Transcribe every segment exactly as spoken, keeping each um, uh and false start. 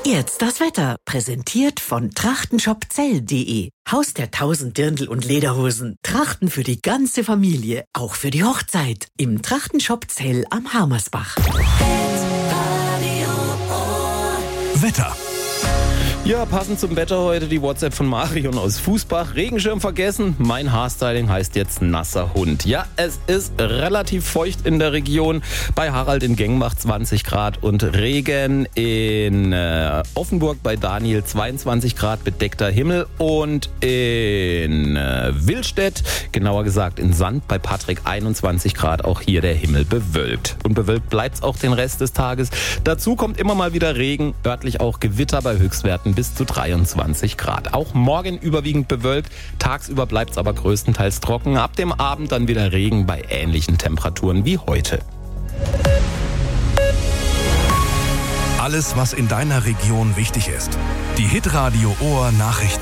Jetzt das Wetter, präsentiert von trachtenshopzell punkt de. Haus der tausend Dirndl und Lederhosen. Trachten für die ganze Familie, auch für die Hochzeit. Im Trachtenshop Zell am Harmersbach. Wetter. Ja, passend zum Wetter heute die WhatsApp von Marion aus Fußbach. Regenschirm vergessen, mein Haarstyling heißt jetzt nasser Hund. Ja, es ist relativ feucht in der Region. Bei Harald in Gengbach zwanzig Grad und Regen. In äh, Offenburg bei Daniel zweiundzwanzig Grad, bedeckter Himmel. Und in äh, Willstedt, genauer gesagt in Sand bei Patrick einundzwanzig Grad, auch hier der Himmel bewölkt. Und bewölkt bleibt's auch den Rest des Tages. Dazu kommt immer mal wieder Regen, örtlich auch Gewitter bei Höchstwerten bis zu dreiundzwanzig Grad. Auch morgen überwiegend bewölkt, tagsüber bleibt es aber größtenteils trocken. Ab dem Abend dann wieder Regen bei ähnlichen Temperaturen wie heute. Alles, was in deiner Region wichtig ist. Die Hitradio Ohr Nachrichten.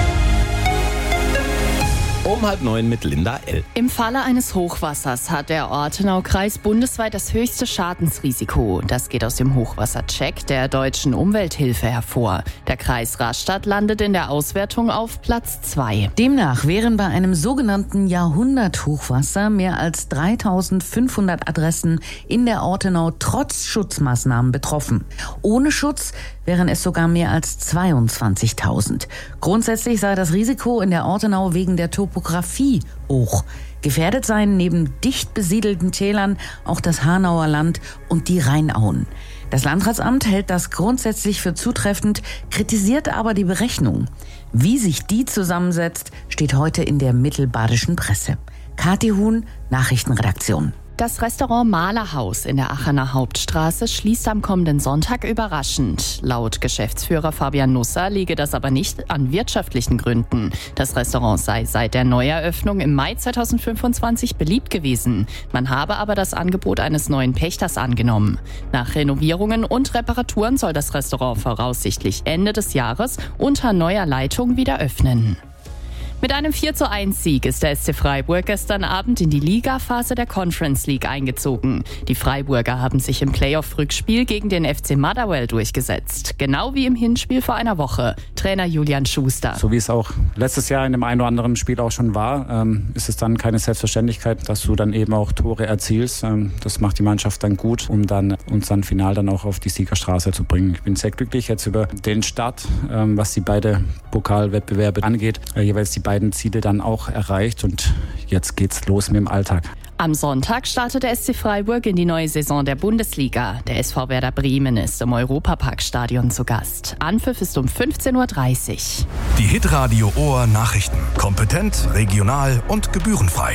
Um halb neun mit Linda L. Im Falle eines Hochwassers hat der Ortenaukreis bundesweit das höchste Schadensrisiko. Das geht aus dem Hochwassercheck der Deutschen Umwelthilfe hervor. Der Kreis Rastatt landet in der Auswertung auf Platz zwei. Demnach wären bei einem sogenannten Jahrhunderthochwasser mehr als dreitausendfünfhundert Adressen in der Ortenau trotz Schutzmaßnahmen betroffen. Ohne Schutz wären es sogar mehr als zweiundzwanzigtausend. Grundsätzlich sei das Risiko in der Ortenau wegen der Topografie hoch. Gefährdet seien neben dicht besiedelten Tälern auch das Hanauer Land und die Rheinauen. Das Landratsamt hält das grundsätzlich für zutreffend, kritisiert aber die Berechnung. Wie sich die zusammensetzt, steht heute in der mittelbadischen Presse. Kathi Huhn, Nachrichtenredaktion. Das Restaurant Malerhaus in der Aachener Hauptstraße schließt am kommenden Sonntag überraschend. Laut Geschäftsführer Fabian Nusser liege das aber nicht an wirtschaftlichen Gründen. Das Restaurant sei seit der Neueröffnung im Mai zweitausendfünfundzwanzig beliebt gewesen. Man habe aber das Angebot eines neuen Pächters angenommen. Nach Renovierungen und Reparaturen soll das Restaurant voraussichtlich Ende des Jahres unter neuer Leitung wieder öffnen. Mit einem vier zu eins Sieg ist der S C Freiburg gestern Abend in die Ligaphase der Conference League eingezogen. Die Freiburger haben sich im Playoff-Rückspiel gegen den F C Motherwell durchgesetzt. Genau wie im Hinspiel vor einer Woche. Trainer Julian Schuster. So wie es auch letztes Jahr in dem einen oder anderen Spiel auch schon war, ähm, ist es dann keine Selbstverständlichkeit, dass du dann eben auch Tore erzielst. Ähm, das macht die Mannschaft dann gut, um dann uns dann final dann auch auf die Siegerstraße zu bringen. Ich bin sehr glücklich jetzt über den Start, ähm, was die beiden Pokalwettbewerbe angeht. Äh, jeweils die beiden Ziele dann auch erreicht und jetzt geht's los mit dem Alltag. Am Sonntag startet der S C Freiburg in die neue Saison der Bundesliga. Der S V Werder Bremen ist im Europaparkstadion zu Gast. Anpfiff ist um fünfzehn Uhr dreißig. Die Hitradio Ohr Nachrichten. Kompetent, regional und gebührenfrei.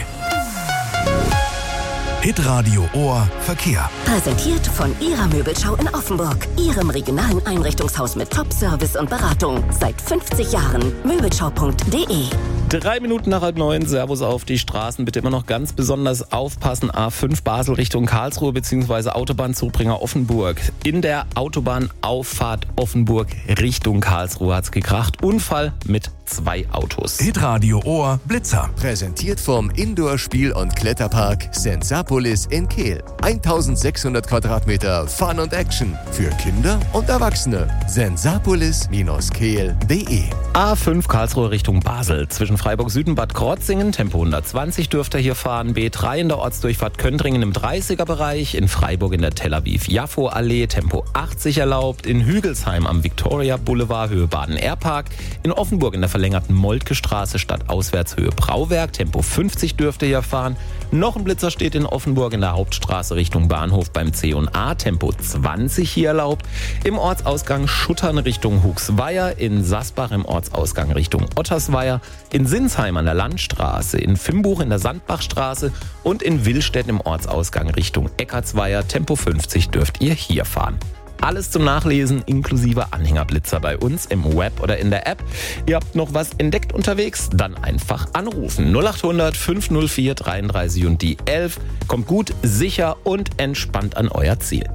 Hitradio Ohr Verkehr. Präsentiert von Ihrer Möbelschau in Offenburg. Ihrem regionalen Einrichtungshaus mit Top-Service und Beratung. Seit fünfzig Jahren. Möbelschau punkt de. Drei Minuten nach halb neun, Servus auf die Straßen. Bitte immer noch ganz besonders aufpassen. A fünf Basel Richtung Karlsruhe bzw. Autobahn Zubringer Offenburg. In der Autobahnauffahrt Offenburg Richtung Karlsruhe hat's gekracht. Unfall mit zwei Autos. Hitradio Ohr Blitzer. Präsentiert vom Indoor-Spiel- und Kletterpark Sensapolis in Kehl. eintausendsechshundert Quadratmeter Fun und Action für Kinder und Erwachsene. sensapolis Bindestrich kehl punkt de. A fünf Karlsruhe Richtung Basel. Zwischen Freiburg Süden Bad Krotzingen, Tempo hundertzwanzig dürft ihr hier fahren. B drei in der Ortsdurchfahrt Köntringen im dreißiger-Bereich. In Freiburg in der Tel Aviv-Jaffo-Allee Tempo achtzig erlaubt. In Hügelsheim am Victoria Boulevard Höhe Baden-Airpark. In Offenburg in der verlängerten Moltke Straße statt Auswärtshöhe Brauwerk. Tempo fünfzig dürft ihr hier fahren. Noch ein Blitzer steht in Offenburg in der Hauptstraße Richtung Bahnhof beim C und A. Tempo zwanzig hier erlaubt. Im Ortsausgang Schuttern Richtung Huxweier. In Sasbach im Ortsausgang Richtung Ottersweier. In Sinsheim an der Landstraße. In Fimbuch in der Sandbachstraße. Und in Willstedt im Ortsausgang Richtung Eckartsweier. Tempo fünfzig dürft ihr hier fahren. Alles zum Nachlesen inklusive Anhängerblitzer bei uns im Web oder in der App. Ihr habt noch was entdeckt unterwegs? Dann einfach anrufen. null acht hundert fünf null vier dreiunddreißig und die elf. Kommt gut, sicher und entspannt an euer Ziel.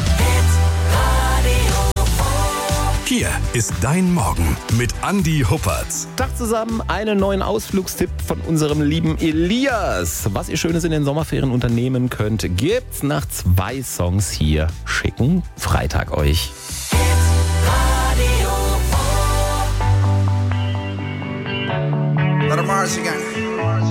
Hier ist dein Morgen mit Andi Huppertz. Tag zusammen, einen neuen Ausflugstipp von unserem lieben Elias. Was ihr Schönes in den Sommerferien unternehmen könnt, gibt's nach zwei Songs hier. Schicken Freitag euch. Hit chorus again.